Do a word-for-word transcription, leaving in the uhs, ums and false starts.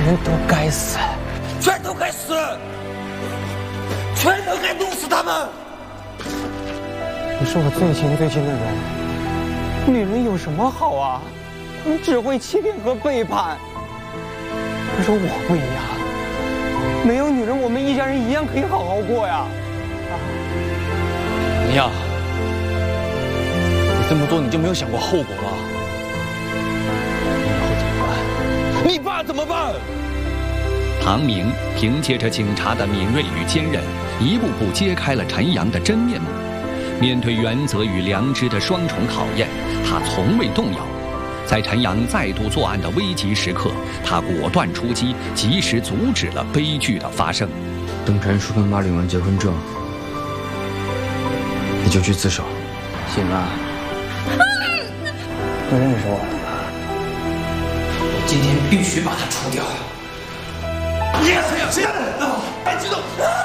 人都该死， 全都该死，全都该弄死他们。 你是我最亲最亲的人，女人有什么好啊？你只会欺骗和背叛。可是我不一样，没有女人，我们一家人一样可以好好过呀。 明阳，你这么做你就没有想过后果吗？以后怎么办？你爸怎么办？ 唐明凭借着警察的敏锐与坚韧，一步步揭开了陈阳的真面目。面对原则与良知的双重考验，他从未动摇。在陈阳再度作案的危急时刻，他果断出击，及时阻止了悲剧的发生。 等陈叔跟妈领完结婚证，你就去自首。 行啊，不认识我了吧？ 我今天必须把他除掉。你也是呀，谁呀？别激动。